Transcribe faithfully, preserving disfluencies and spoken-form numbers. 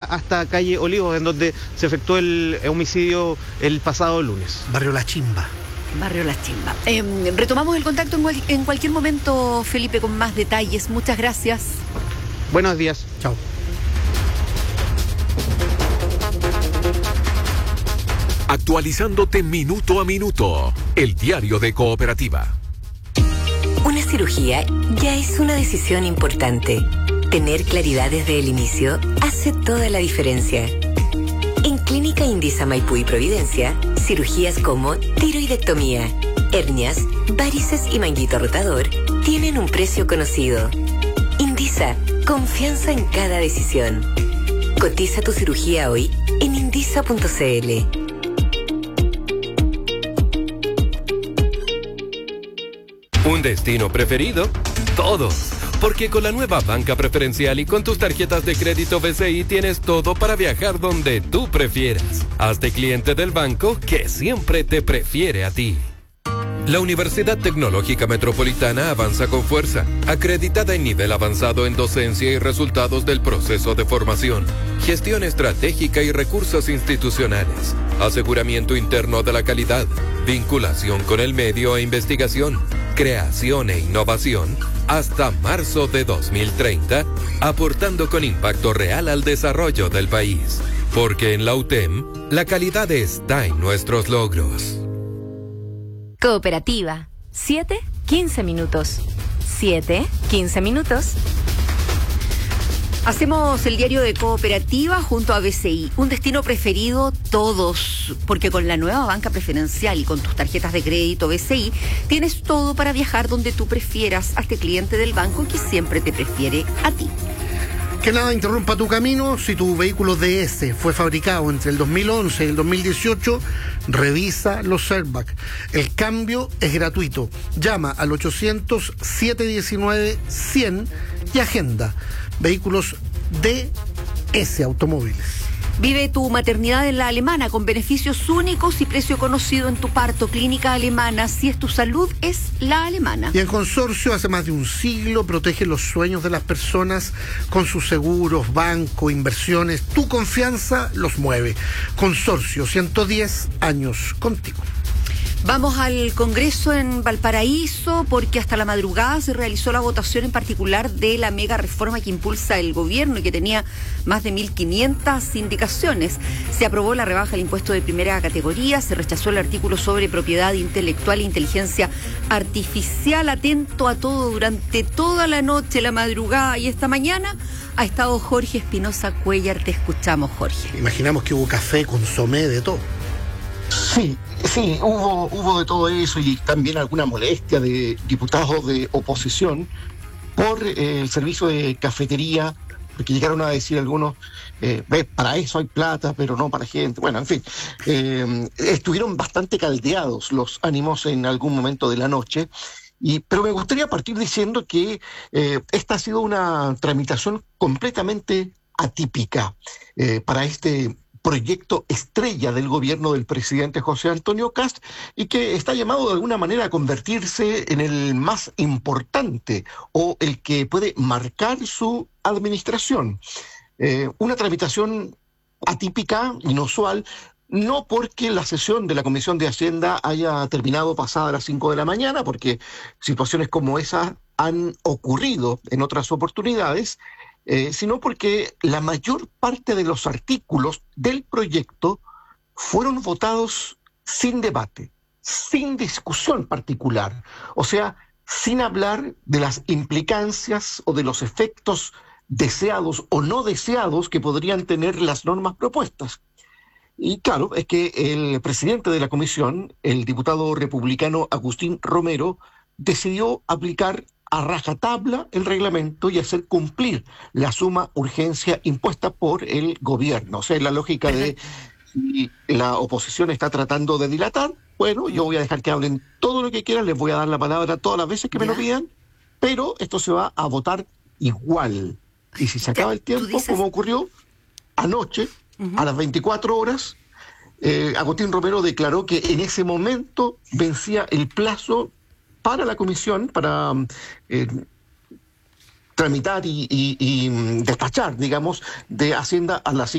hasta calle Olivos, en donde se efectuó el homicidio el pasado lunes. Barrio La Chimba. Barrio La Chimba. Eh, retomamos el contacto en, cual, en cualquier momento, Felipe, con más detalles. Muchas gracias. Buenos días. Chao. Actualizándote minuto a minuto, el diario de Cooperativa. Una cirugía ya es una decisión importante. Tener claridad desde el inicio hace toda la diferencia. En Clínica Indisa Maipú y Providencia, cirugías como tiroidectomía, hernias, varices y manguito rotador tienen un precio conocido. Indisa, confianza en cada decisión. Cotiza tu cirugía hoy en indisa punto c l. ¿Un destino preferido? Todos. Porque con la nueva banca preferencial y con tus tarjetas de crédito B C I tienes todo para viajar donde tú prefieras. Hazte cliente del banco que siempre te prefiere a ti. La Universidad Tecnológica Metropolitana avanza con fuerza, acreditada en nivel avanzado en docencia y resultados del proceso de formación, gestión estratégica y recursos institucionales, aseguramiento interno de la calidad, vinculación con el medio e investigación, creación e innovación, hasta marzo de dos mil treinta, aportando con impacto real al desarrollo del país. Porque en la U T E M, la calidad está en nuestros logros. Cooperativa. siete, quince minutos. siete, quince minutos. Hacemos el diario de Cooperativa junto a B C I. Un destino preferido todos, porque con la nueva banca preferencial y con tus tarjetas de crédito B C I, tienes todo para viajar donde tú prefieras. Hazte cliente del banco que siempre te prefiere a ti. Que nada interrumpa tu camino. Si tu vehículo D S fue fabricado entre el dos mil once y el dos mil dieciocho, revisa los airbags. El cambio es gratuito. Llama al ochocientos, setecientos diecinueve, cien y agenda. Vehículos D S Automóviles. Vive tu maternidad en la Alemana con beneficios únicos y precio conocido en tu parto. Clínica Alemana, si es tu salud, es la Alemana. Y en Consorcio, hace más de un siglo, protege los sueños de las personas con sus seguros, banco, inversiones. Tu confianza los mueve. Consorcio, ciento diez años contigo. Vamos al Congreso en Valparaíso porque hasta la madrugada se realizó la votación en particular de la mega reforma que impulsa el gobierno y que tenía más de mil quinientas indicaciones. Se aprobó la rebaja del impuesto de primera categoría, se rechazó el artículo sobre propiedad intelectual e inteligencia artificial. Atento a todo durante toda la noche, la madrugada y esta mañana ha estado Jorge Espinosa Cuellar. Te escuchamos, Jorge. Imaginamos que hubo café, consomé, de todo. Sí, sí, hubo, hubo de todo eso y también alguna molestia de diputados de oposición por eh, el servicio de cafetería, porque llegaron a decir algunos, eh, para eso hay plata, pero no para gente. Bueno, en fin, eh, estuvieron bastante caldeados los ánimos en algún momento de la noche, y, pero me gustaría partir diciendo que eh, esta ha sido una tramitación completamente atípica eh, para este proyecto estrella del gobierno del presidente José Antonio Kast y que está llamado de alguna manera a convertirse en el más importante o el que puede marcar su administración. Eh, una tramitación atípica, inusual, no porque la sesión de la Comisión de Hacienda haya terminado pasada las cinco de la mañana, porque situaciones como esa han ocurrido en otras oportunidades, Eh, sino porque la mayor parte de los artículos del proyecto fueron votados sin debate, sin discusión particular, o sea, sin hablar de las implicancias o de los efectos deseados o no deseados que podrían tener las normas propuestas. Y claro, es que el presidente de la comisión, el diputado republicano Agustín Romero, decidió aplicar a rajatabla el reglamento y hacer cumplir la suma urgencia impuesta por el gobierno. O sea, la lógica de si la oposición está tratando de dilatar, bueno, yo voy a dejar que hablen todo lo que quieran, les voy a dar la palabra todas las veces que me lo pidan, pero esto se va a votar igual. Y si se acaba el tiempo, dices... como ocurrió anoche, uh-huh. a las veinticuatro horas, eh, Agustín Romero declaró que en ese momento vencía el plazo para la comisión, para eh, tramitar y, y, y despachar, digamos, de Hacienda a las